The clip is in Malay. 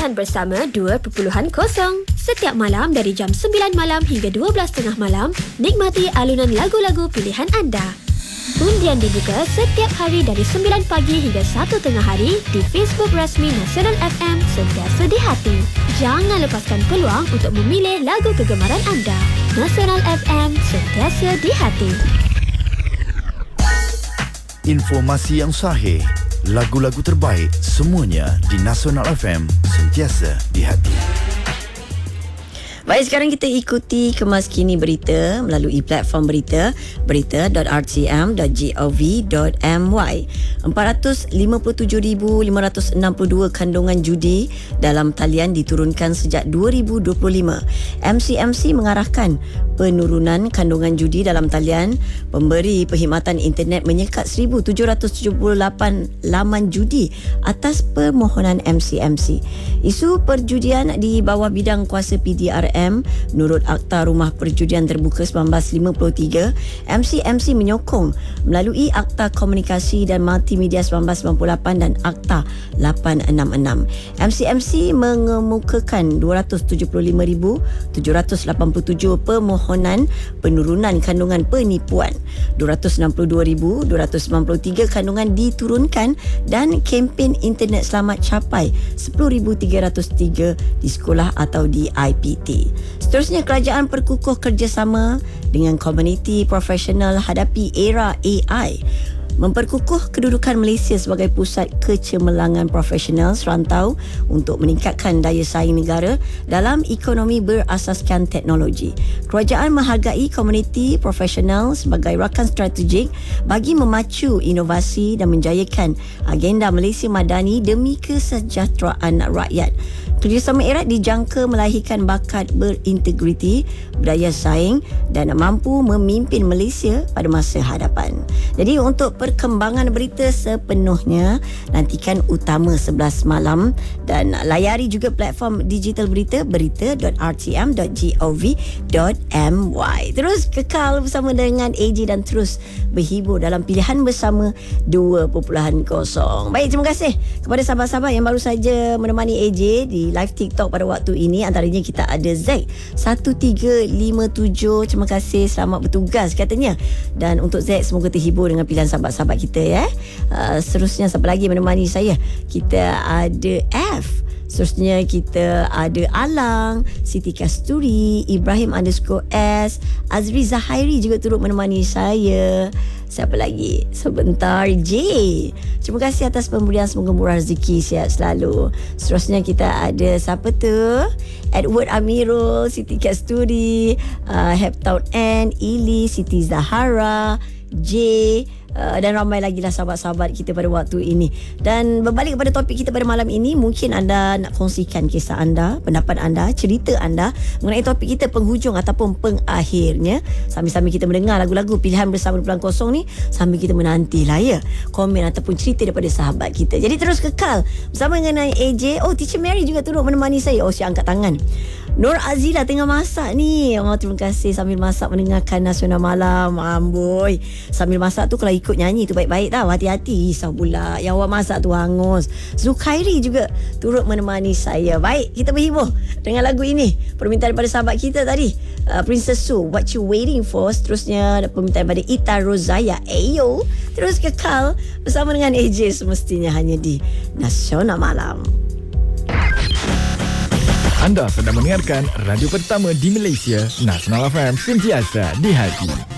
Pilihan Bersama 2.0. Setiap malam dari jam 9 malam hingga 12.30 malam, nikmati alunan lagu-lagu pilihan anda. Undian dibuka setiap hari dari 9 pagi hingga 1 tengah hari di Facebook rasmi Nasional FM Sentiasa di Hati. Jangan lepaskan peluang untuk memilih lagu kegemaran anda. Nasional FM Sentiasa di Hati. Informasi yang sahih, lagu-lagu terbaik, semuanya di Nasional FM Sentiasa di Hati. Baik, sekarang kita ikuti kemas kini berita melalui platform berita berita.rtm.gov.my. 457,562 kandungan judi dalam talian diturunkan sejak 2025. MCMC mengarahkan penurunan kandungan judi dalam talian. Pemberi perkhidmatan internet menyekat 1,778 laman judi atas permohonan MCMC. Isu perjudian di bawah bidang kuasa PDRM menurut Akta Rumah Perjudian Terbuka 1953, MCMC menyokong melalui Akta Komunikasi dan Multimedia 1998 dan Akta 866. MCMC mengemukakan 275,787 permohonan penurunan kandungan penipuan, 262,293 kandungan diturunkan dan kempen internet selamat capai 10,303 di sekolah atau di IPT. Seterusnya, kerajaan perkukuh kerjasama dengan komuniti profesional hadapi era AI, memperkukuh kedudukan Malaysia sebagai pusat kecemerlangan profesional serantau untuk meningkatkan daya saing negara dalam ekonomi berasaskan teknologi. Kerajaan menghargai komuniti profesional sebagai rakan strategik bagi memacu inovasi dan menjayakan agenda Malaysia Madani demi kesejahteraan rakyat. Kerjasama erat dijangka melahirkan bakat berintegriti, berdaya saing dan mampu memimpin Malaysia pada masa hadapan. Jadi untuk perkembangan berita sepenuhnya, nantikan Utama 11 malam dan layari juga platform digital berita berita.rtm.gov.my. Terus kekal bersama dengan AJ dan terus berhibur dalam Pilihan Bersama 2.0. Baik, terima kasih kepada sahabat-sahabat yang baru saja menemani AJ di live TikTok pada waktu ini. Antaranya kita ada Zack 1357. Terima kasih, selamat bertugas katanya. Dan untuk Zack, semoga terhibur dengan pilihan sahabat-sahabat kita ya. Seterusnya siapa lagi menemani saya? Kita ada F. Seterusnya kita ada Alang, Siti Kasturi, Ibrahim _S, Azri Zahairi juga turut menemani saya. Siapa lagi? Sebentar, J. Terima kasih atas pemberian, semoga murah rezeki, sihat selalu. Seterusnya kita ada siapa tu? Edward Amirul, Siti Kasturi, Heptown N, Ili, Siti Zahara, J, dan ramai lagi lah sahabat-sahabat kita pada waktu ini. Dan berbalik kepada topik kita pada malam ini, mungkin anda nak kongsikan kisah anda, pendapat anda, cerita anda mengenai topik kita penghujung ataupun pengakhirnya, sambil-sambil kita mendengar lagu-lagu Pilihan Bersama 2.0 ni, sambil kita menantilah ya komen ataupun cerita daripada sahabat kita. Jadi terus kekal bersama dengan AJ. Oh, Teacher Mary juga turut menemani saya. Oh, siap angkat tangan. Nur Azila tengah masak ni. Oh, terima kasih sambil masak mendengarkan Nasional Malam. Amboi, sambil masak tu kalau ikut nyanyi tu baik-baik tau. Hati-hati, risau pula yang awak masak tu hangus. Zukairi juga turut menemani saya. Baik, kita berhibur dengan lagu ini. Permintaan daripada sahabat kita tadi, Princess Su, What You Waiting For. Seterusnya permintaan daripada Ita Rozaya, Ayo. Terus kekal bersama dengan AJ semestinya hanya di Nasional Malam. Anda sedang mendengarkan radio pertama di Malaysia, Nasional FM Sentiasa di Hati.